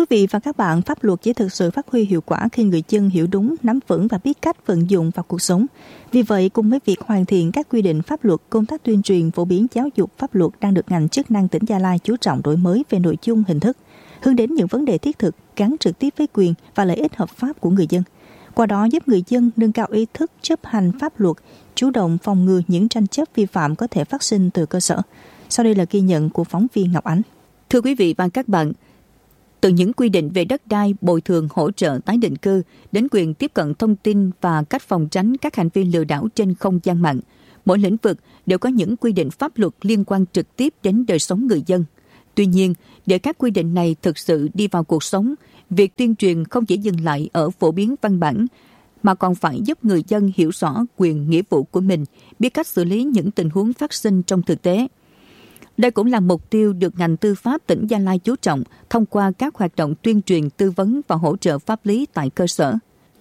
quý vị và các bạn, pháp luật chỉ thực sự phát huy hiệu quả khi người dân hiểu đúng, nắm vững và biết cách vận dụng vào cuộc sống. Vì vậy, cùng với việc hoàn thiện các quy định pháp luật, công tác tuyên truyền phổ biến giáo dục pháp luật đang được ngành chức năng tỉnh Gia Lai chú trọng đổi mới về nội dung, hình thức, hướng đến những vấn đề thiết thực gắn trực tiếp với quyền và lợi ích hợp pháp của người dân. Qua đó giúp người dân nâng cao ý thức chấp hành pháp luật, chủ động phòng ngừa những tranh chấp vi phạm có thể phát sinh từ cơ sở. Sau đây là ghi nhận của phóng viên Ngọc Ánh. Thưa quý vị và các bạn, từ những quy định về đất đai, bồi thường, hỗ trợ tái định cư đến quyền tiếp cận thông tin và cách phòng tránh các hành vi lừa đảo trên không gian mạng, mỗi lĩnh vực đều có những quy định pháp luật liên quan trực tiếp đến đời sống người dân. Tuy nhiên, để các quy định này thực sự đi vào cuộc sống, việc tuyên truyền không chỉ dừng lại ở phổ biến văn bản, mà còn phải giúp người dân hiểu rõ quyền nghĩa vụ của mình, biết cách xử lý những tình huống phát sinh trong thực tế. Đây cũng là mục tiêu được ngành tư pháp tỉnh Gia Lai chú trọng thông qua các hoạt động tuyên truyền, tư vấn và hỗ trợ pháp lý tại cơ sở.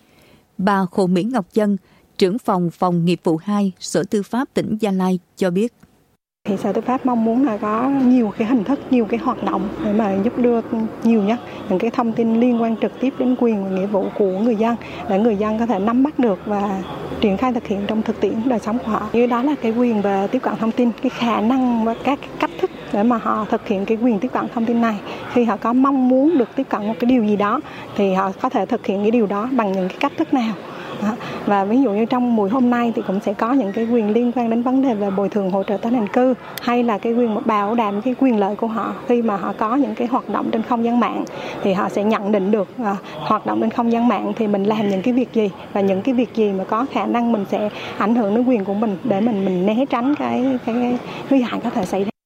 Bà Hồ Mỹ Ngọc Dân, trưởng phòng nghiệp vụ 2, Sở Tư pháp tỉnh Gia Lai cho biết. Thì Sở Tư pháp mong muốn là có nhiều cái hình thức, nhiều cái hoạt động để mà giúp đưa nhiều nhất những cái thông tin liên quan trực tiếp đến quyền và nghĩa vụ của người dân để người dân có thể nắm bắt được và triển khai thực hiện trong thực tiễn đời sống của họ. Như đó là cái quyền về tiếp cận thông tin, cái khả năng và các cách thức để mà họ thực hiện cái quyền tiếp cận thông tin này. Khi họ có mong muốn được tiếp cận một cái điều gì đó thì họ có thể thực hiện cái điều đó bằng những cái cách thức nào. Và ví dụ như trong buổi hôm nay thì cũng sẽ có những cái quyền liên quan đến vấn đề về bồi thường, hỗ trợ tái định cư, hay là cái quyền bảo đảm cái quyền lợi của họ khi mà họ có những cái hoạt động trên không gian mạng thì họ sẽ nhận định được hoạt động trên không gian mạng thì mình làm những cái việc gì và những cái việc gì mà có khả năng mình sẽ ảnh hưởng đến quyền của mình để mình né tránh cái nguy hại có thể xảy ra.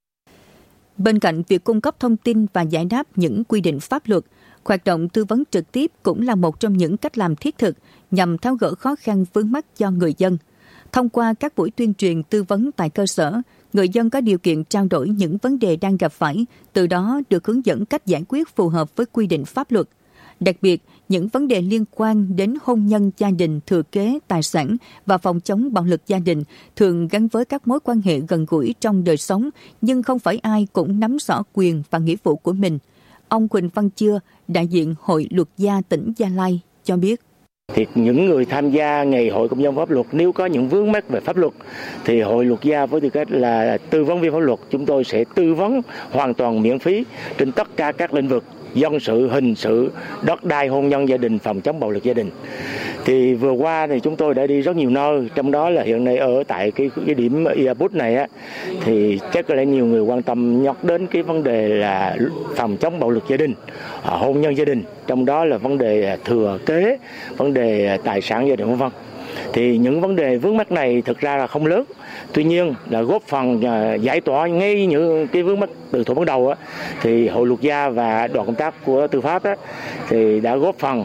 Bên cạnh việc cung cấp thông tin và giải đáp những quy định pháp luật, hoạt động tư vấn trực tiếp cũng là một trong những cách làm thiết thực nhằm tháo gỡ khó khăn vướng mắc cho người dân. Thông qua các buổi tuyên truyền tư vấn tại cơ sở, người dân có điều kiện trao đổi những vấn đề đang gặp phải, từ đó được hướng dẫn cách giải quyết phù hợp với quy định pháp luật. Đặc biệt, những vấn đề liên quan đến hôn nhân, gia đình, thừa kế, tài sản và phòng chống bạo lực gia đình thường gắn với các mối quan hệ gần gũi trong đời sống, nhưng không phải ai cũng nắm rõ quyền và nghĩa vụ của mình. Ông Quỳnh Văn Chưa, đại diện Hội Luật gia tỉnh Gia Lai, cho biết. Thì những người tham gia ngày hội công dân pháp luật nếu có những vướng mắc về pháp luật thì Hội Luật gia với tư cách là tư vấn viên pháp luật, chúng tôi sẽ tư vấn hoàn toàn miễn phí trên tất cả các lĩnh vực dân sự, hình sự, đất đai, hôn nhân gia đình, phòng chống bạo lực gia đình. Thì vừa qua thì chúng tôi đã đi rất nhiều nơi, trong đó là hiện nay ở tại cái điểm Earport này á, thì chắc có lẽ nhiều người quan tâm nhắc đến cái vấn đề là phòng chống bạo lực gia đình, hôn nhân gia đình, trong đó là vấn đề thừa kế, vấn đề tài sản gia đình v.v. Thì những vấn đề vướng mắc này thực ra là không lớn, tuy nhiên là góp phần giải tỏa ngay những cái vướng mắc từ thủ ban đầu á, thì Hội Luật gia và đoàn công tác của tư pháp á, thì đã góp phần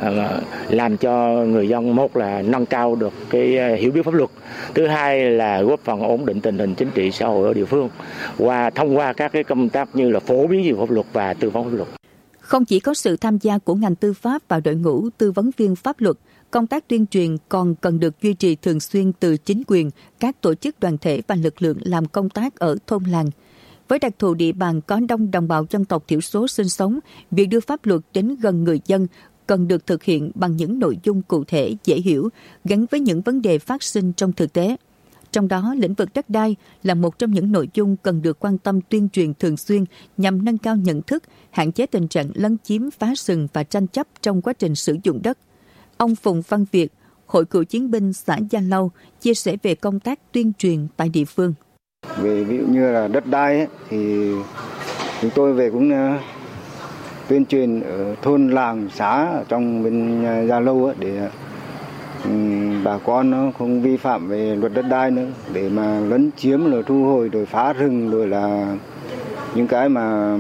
làm cho người dân, một là nâng cao được cái hiểu biết pháp luật, thứ hai là góp phần ổn định tình hình chính trị xã hội ở địa phương thông qua các cái công tác như là phổ biến về pháp luật và tư vấn pháp luật. Không chỉ có sự tham gia của ngành tư pháp và đội ngũ tư vấn viên pháp luật, công tác tuyên truyền còn cần được duy trì thường xuyên từ chính quyền, các tổ chức đoàn thể và lực lượng làm công tác ở thôn làng. Với đặc thù địa bàn có đông đồng bào dân tộc thiểu số sinh sống, việc đưa pháp luật đến gần người dân cần được thực hiện bằng những nội dung cụ thể, dễ hiểu, gắn với những vấn đề phát sinh trong thực tế. Trong đó, lĩnh vực đất đai là một trong những nội dung cần được quan tâm tuyên truyền thường xuyên nhằm nâng cao nhận thức, hạn chế tình trạng lấn chiếm, phá rừng và tranh chấp trong quá trình sử dụng đất. Ông Phùng Văn Việt, Hội Cựu chiến binh xã Gia Lâu, chia sẻ về công tác tuyên truyền tại địa phương. Về ví dụ như là đất đai ấy, thì chúng tôi về cũng tuyên truyền ở thôn làng xã ở trong bên Gia Lâu ấy, để bà con nó không vi phạm về luật đất đai nữa, để mà lấn chiếm rồi thu hồi rồi phá rừng rồi là những cái mà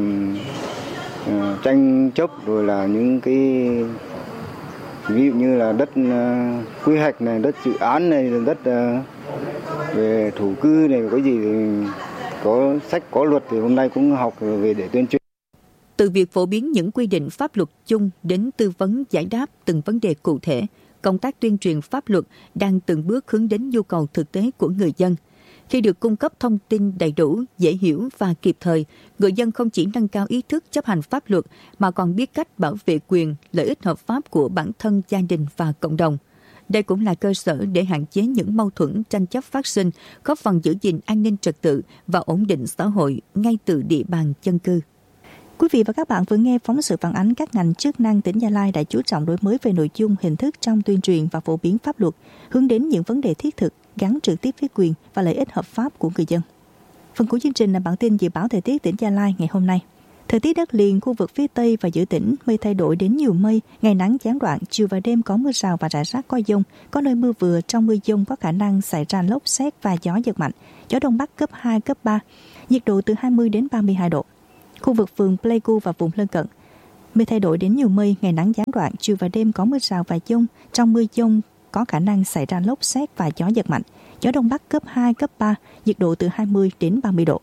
tranh chấp rồi là những cái ví dụ như là đất quy hoạch này, đất dự án này, đất về thổ cư này, có gì thì có sách có luật thì hôm nay cũng học về để tuyên truyền. Từ việc phổ biến những quy định pháp luật chung đến tư vấn giải đáp từng vấn đề cụ thể, công tác tuyên truyền pháp luật đang từng bước hướng đến nhu cầu thực tế của người dân. Khi được cung cấp thông tin đầy đủ, dễ hiểu và kịp thời, người dân không chỉ nâng cao ý thức chấp hành pháp luật mà còn biết cách bảo vệ quyền, lợi ích hợp pháp của bản thân, gia đình và cộng đồng. Đây cũng là cơ sở để hạn chế những mâu thuẫn tranh chấp phát sinh, góp phần giữ gìn an ninh trật tự và ổn định xã hội ngay từ địa bàn dân cư. Quý vị và các bạn vừa nghe phóng sự phản ánh các ngành chức năng tỉnh Gia Lai đã chú trọng đổi mới về nội dung, hình thức trong tuyên truyền và phổ biến pháp luật, hướng đến những vấn đề thiết thực, gắn trực tiếp với quyền và lợi ích hợp pháp của người dân. Phần cuối chương trình là bản tin dự báo thời tiết tỉnh Gia Lai ngày hôm nay. Thời tiết đất liền, khu vực phía Tây và giữa tỉnh, mây thay đổi đến nhiều mây, ngày nắng gián đoạn, chiều và đêm có mưa rào và rải rác có dông, có nơi mưa vừa, trong mưa dông có khả năng xảy ra lốc sét và gió giật mạnh, gió đông bắc cấp 2, cấp 3, nhiệt độ từ 20 đến 32 độ. Khu vực phường Pleiku và vùng lân cận, mây thay đổi đến nhiều mây, ngày nắng gián đoạn, chiều và đêm có mưa rào và dông, trong mưa dông có khả năng xảy ra lốc sét và gió giật mạnh, gió đông bắc cấp 2, cấp 3, nhiệt độ từ 20 đến 30 độ.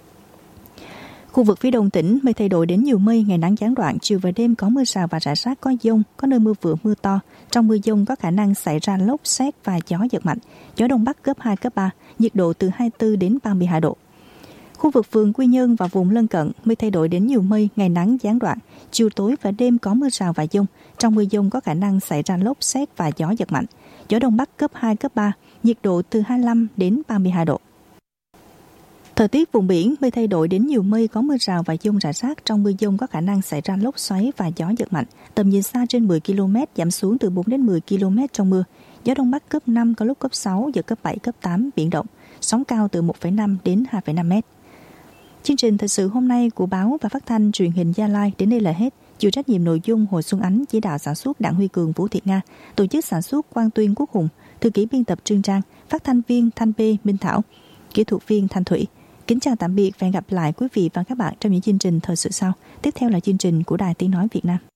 Khu vực phía đông tỉnh, mây thay đổi đến nhiều mây, ngày nắng gián đoạn, chiều và đêm có mưa rào và rải rác có dông, có nơi mưa vừa mưa to, trong mưa dông có khả năng xảy ra lốc sét và gió giật mạnh, gió đông bắc cấp 2, cấp 3, nhiệt độ từ 24 đến 32 độ. Khu vực phường Quy Nhơn và vùng lân cận, mây thay đổi đến nhiều mây, ngày nắng gián đoạn, chiều tối và đêm có mưa rào và dông, trong mưa dông có khả năng xảy ra lốc sét và gió giật mạnh, gió đông bắc cấp 2, cấp 3, nhiệt độ từ 25 đến 32 độ. Thời tiết vùng biển, mây thay đổi đến nhiều mây, có mưa rào và dông rải rác, trong mưa dông có khả năng xảy ra lốc xoáy và gió giật mạnh, tầm nhìn xa trên 10 km, giảm xuống từ 4 đến 10 km trong mưa, gió đông bắc cấp 5, có lúc cấp 6, giật cấp 7, cấp 8, biển động, sóng cao từ 1,5 đến 2,5 mét. Chương trình thời sự hôm nay của báo và phát thanh truyền hình Gia Lai đến đây là hết. Chịu trách nhiệm nội dung Hồ Xuân Ánh, chỉ đạo sản xuất Đặng Huy Cường, Vũ Thị Nga, tổ chức sản xuất Quang Tuyên, Quốc Hùng, thư ký biên tập Trương Trang, phát thanh viên Thanh Bê, Minh Thảo, kỹ thuật viên Thanh Thủy. Kính chào tạm biệt và hẹn gặp lại quý vị và các bạn trong những chương trình thời sự sau. Tiếp theo là chương trình của Đài Tiếng nói Việt Nam.